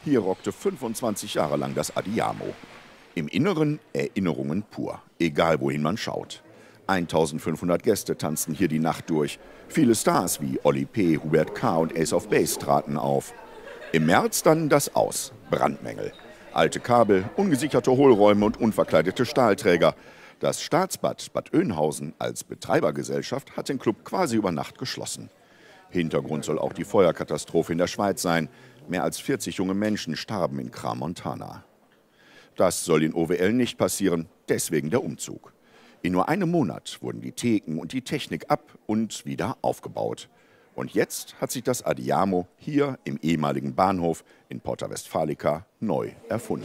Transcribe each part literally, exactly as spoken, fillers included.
Hier rockte fünfundzwanzig Jahre lang das Addiamo. Im Inneren Erinnerungen pur, egal wohin man schaut. eintausendfünfhundert Gäste tanzten hier die Nacht durch. Viele Stars wie Oli P., Hubert K. und Ace of Base traten auf. Im März dann das Aus, Brandmängel. Alte Kabel, ungesicherte Hohlräume und unverkleidete Stahlträger. Das Staatsbad Bad Oeynhausen als Betreibergesellschaft hat den Club quasi über Nacht geschlossen. Hintergrund soll auch die Feuerkatastrophe in der Schweiz sein. Mehr als vierzig junge Menschen starben in Crans-Montana. Das soll in O W L nicht passieren, deswegen der Umzug. In nur einem Monat wurden die Theken und die Technik ab und wieder aufgebaut. Und jetzt hat sich das Addiamo hier im ehemaligen Bahnhof in Porta Westfalica neu erfunden.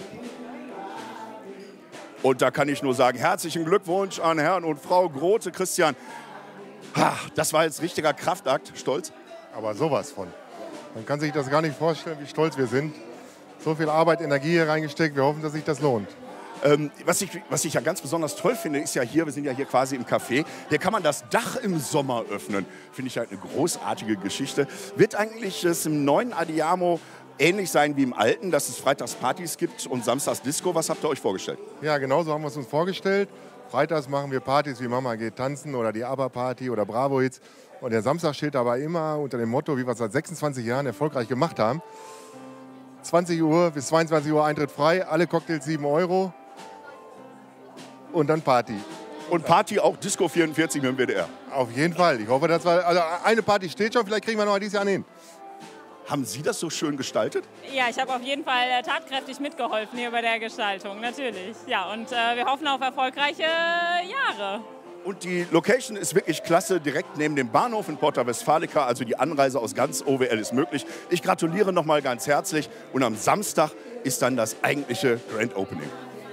Und da kann ich nur sagen, herzlichen Glückwunsch an Herrn und Frau Grote. Christian, das war jetzt richtiger Kraftakt. Stolz? Aber sowas von. Man kann sich das gar nicht vorstellen, wie stolz wir sind. So viel Arbeit, Energie hier reingesteckt. Wir hoffen, dass sich das lohnt. Ähm, was, ich, was ich ja ganz besonders toll finde, ist ja hier, wir sind ja hier quasi im Café, hier kann man das Dach im Sommer öffnen. Finde ich halt eine großartige Geschichte. Wird eigentlich es im neuen Addiamo ähnlich sein wie im alten, dass es freitags Partys gibt und samstags Disco? Was habt ihr euch vorgestellt? Ja, genau so haben wir es uns vorgestellt. Freitags machen wir Partys wie Mama geht tanzen oder die ABBA-Party oder Bravo Hits. Und der Samstag steht aber immer unter dem Motto, wie wir es seit sechsundzwanzig Jahren erfolgreich gemacht haben. zwanzig Uhr bis zweiundzwanzig Uhr Eintritt frei, alle Cocktails sieben Euro. Und dann Party. Und Party auch Disco vierundvierzig mit dem W D R? Auf jeden Fall. Ich hoffe, dass wir, also eine Party steht schon, vielleicht kriegen wir noch dieses Jahr hin. Haben Sie das so schön gestaltet? Ja, ich habe auf jeden Fall äh, tatkräftig mitgeholfen hier bei der Gestaltung, natürlich. Ja, und äh, wir hoffen auf erfolgreiche Jahre. Und die Location ist wirklich klasse, direkt neben dem Bahnhof in Porta Westfalica. Also die Anreise aus ganz O W L ist möglich. Ich gratuliere noch mal ganz herzlich. Und am Samstag ist dann das eigentliche Grand Opening.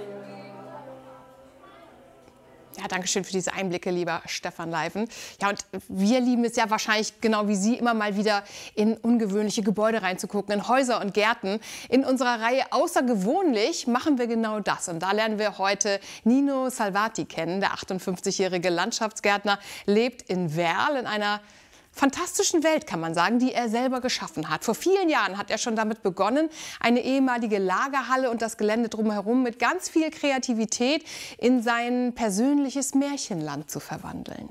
Ja, danke schön für diese Einblicke, lieber Stefan Leiven. Ja, und wir lieben es ja wahrscheinlich genau wie Sie immer mal wieder in ungewöhnliche Gebäude reinzugucken, in Häuser und Gärten. In unserer Reihe Außergewöhnlich machen wir genau das. Und da lernen wir heute Nino Salvati kennen. Der achtundfünfzigjährige Landschaftsgärtner lebt in Werl in einer fantastischen Welt, kann man sagen, die er selber geschaffen hat. Vor vielen Jahren hat er schon damit begonnen, eine ehemalige Lagerhalle und das Gelände drumherum mit ganz viel Kreativität in sein persönliches Märchenland zu verwandeln.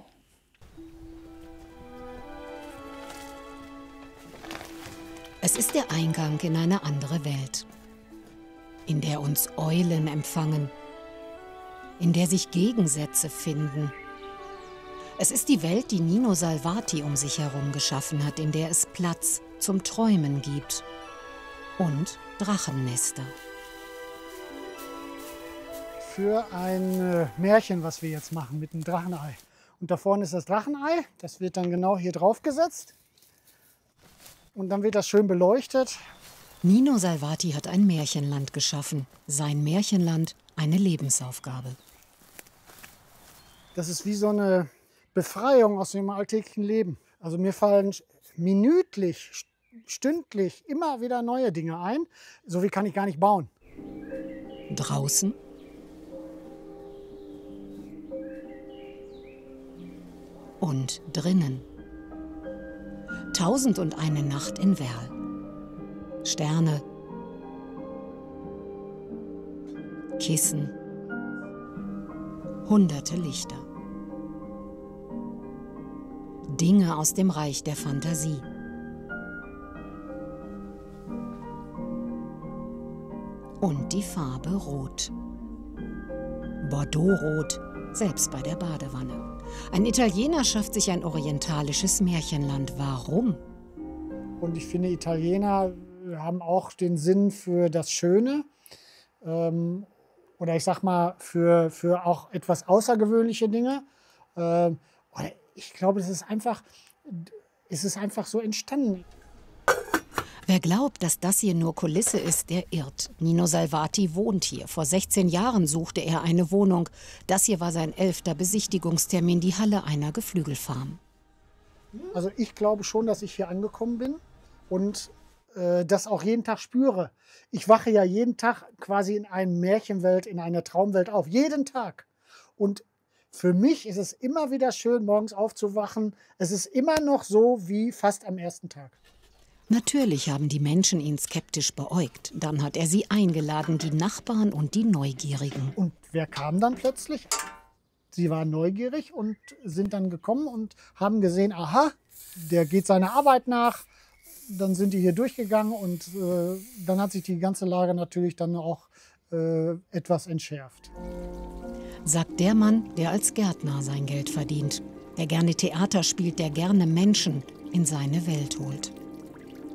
Es ist der Eingang in eine andere Welt, in der uns Eulen empfangen, in der sich Gegensätze finden. Es ist die Welt, die Nino Salvati um sich herum geschaffen hat, in der es Platz zum Träumen gibt und Drachennester. Für ein Märchen, was wir jetzt machen mit dem Drachenei. Und da vorne ist das Drachenei, das wird dann genau hier drauf gesetzt und dann wird das schön beleuchtet. Nino Salvati hat ein Märchenland geschaffen, sein Märchenland eine Lebensaufgabe. Das ist wie so eine Befreiung aus dem alltäglichen Leben. Also mir fallen minütlich, stündlich immer wieder neue Dinge ein. So wie kann ich gar nicht bauen. Draußen und drinnen. Tausend und eine Nacht in Werl. Sterne, Kissen, hunderte Lichter. Dinge aus dem Reich der Fantasie. Und die Farbe Rot. Bordeaux-Rot, selbst bei der Badewanne. Ein Italiener schafft sich ein orientalisches Märchenland. Warum? Und ich finde, Italiener haben auch den Sinn für das Schöne. Ähm, oder ich sag mal, für, für auch etwas außergewöhnliche Dinge. Ähm, Ich glaube, es ist einfach, es ist einfach so entstanden. Wer glaubt, dass das hier nur Kulisse ist, der irrt. Nino Salvati wohnt hier. Vor sechzehn Jahren suchte er eine Wohnung. Das hier war sein elfter Besichtigungstermin, die Halle einer Geflügelfarm. Also ich glaube schon, dass ich hier angekommen bin und äh, das auch jeden Tag spüre. Ich wache ja jeden Tag quasi in einer Märchenwelt, in einer Traumwelt auf. Jeden Tag. Und für mich ist es immer wieder schön, morgens aufzuwachen. Es ist immer noch so wie fast am ersten Tag. Natürlich haben die Menschen ihn skeptisch beäugt. Dann hat er sie eingeladen, die Nachbarn und die Neugierigen. Und wer kam dann plötzlich? Sie waren neugierig und sind dann gekommen und haben gesehen, aha, der geht seiner Arbeit nach. Dann sind die hier durchgegangen und äh, dann hat sich die ganze Lage natürlich dann auch äh, etwas entschärft. Sagt der Mann, der als Gärtner sein Geld verdient. Der gerne Theater spielt, der gerne Menschen in seine Welt holt.